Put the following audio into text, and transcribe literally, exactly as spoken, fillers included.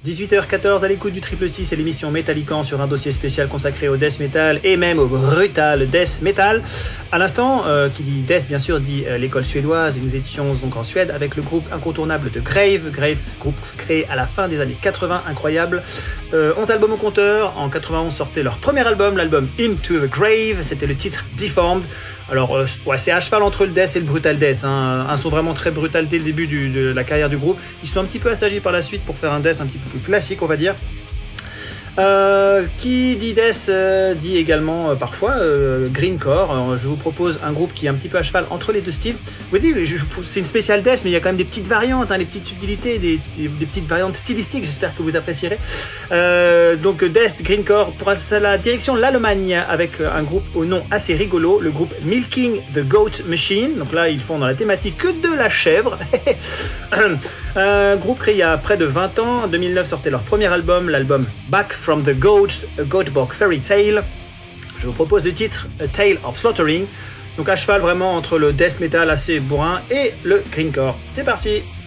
dix-huit heures quatorze à l'écoute du Triple Six et l'émission Metallican sur un dossier spécial consacré au death metal et même au brutal death metal. À l'instant, euh, qui dit death bien sûr dit euh, l'école suédoise, et nous étions donc en Suède avec le groupe incontournable de Grave. Grave, groupe créé à la fin des années quatre-vingts, incroyable. Euh, onze albums au compteur, en quatre-vingt-onze sortait leur premier album, l'album Into the Grave, c'était le titre Deformed. Alors, euh, ouais, c'est à cheval entre le death et le brutal death, hein. Un son vraiment très brutal dès le début du, de la carrière du groupe. Ils sont un petit peu assagis par la suite pour faire un death un petit peu plus classique, on va dire. Euh, qui dit death euh, dit également euh, parfois euh, grindcore. Alors, je vous propose un groupe qui est un petit peu à cheval entre les deux styles. Vous voyez, je, je, c'est une spéciale death, mais il y a quand même des petites variantes, hein, des petites subtilités, des, des, des petites variantes stylistiques. J'espère que vous apprécierez. Euh, donc death, grindcore pour la direction l'Allemagne avec un groupe au nom assez rigolo, le groupe Milking the Goat Machine. Donc là, ils font dans la thématique que de la chèvre. Un groupe créé il y a près de vingt ans. En deux mille neuf sortait leur premier album, l'album Back from the Goats, A Goatbock Fairy Tale. Je vous propose le titre A Tale of Slaughtering. Donc à cheval vraiment entre le death metal assez bourrin et le grindcore. C'est parti!